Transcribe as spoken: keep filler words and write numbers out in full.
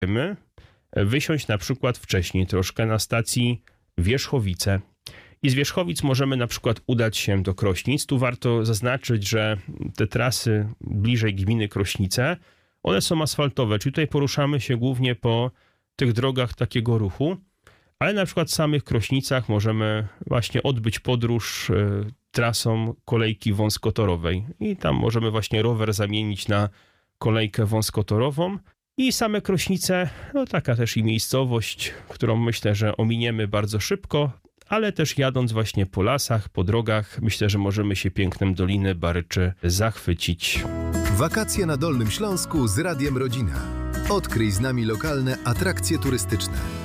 Możemy wysiąść na przykład wcześniej troszkę na stacji Wierzchowice. I z Wierzchowic możemy na przykład udać się do Krośnic. Tu warto zaznaczyć, że te trasy bliżej gminy Krośnice, one są asfaltowe, czyli tutaj poruszamy się głównie po tych drogach takiego ruchu, ale na przykład w samych Krośnicach możemy właśnie odbyć podróż y, trasą kolejki wąskotorowej i tam możemy właśnie rower zamienić na kolejkę wąskotorową. I same Krośnice, no taka też i miejscowość, którą myślę, że ominiemy bardzo szybko, ale też jadąc właśnie po lasach, po drogach, myślę, że możemy się pięknem Doliny Baryczy zachwycić. Wakacje na Dolnym Śląsku z Radiem Rodzina. Odkryj z nami lokalne atrakcje turystyczne.